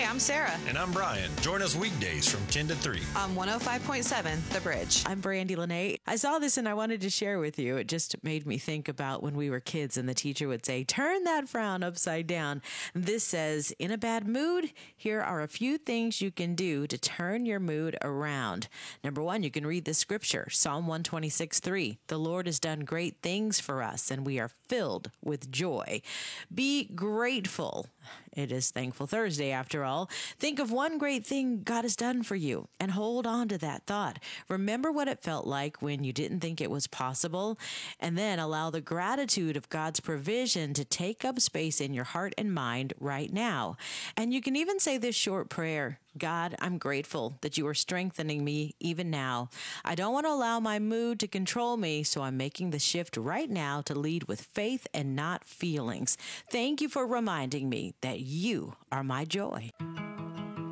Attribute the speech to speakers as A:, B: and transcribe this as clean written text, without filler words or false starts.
A: Hi, I'm Sarah
B: And I'm Brian. Join us weekdays from 10 to 3.
A: on 105.7 The Bridge.
C: I'm Brandy Lene. I saw this and I wanted to share with you. It just made me think about when we were kids and the teacher would say, turn that frown upside down. This says, in a bad mood, here are a few things you can do to turn your mood around. Number one, you can read the scripture, Psalm 126:3. The Lord has done great things for us and we are filled with joy. Be grateful. It is Thankful Thursday after all. Think of one great thing God has done for you and hold on to that thought. Remember what it felt like when you didn't think it was possible, and then allow the gratitude of God's provision to take up space in your heart and mind right now. And you can even say this short prayer. God, I'm grateful that you are strengthening me even now. I don't want to allow my mood to control me, so I'm making the shift right now to lead with faith and not feelings. Thank you for reminding me that you are my joy.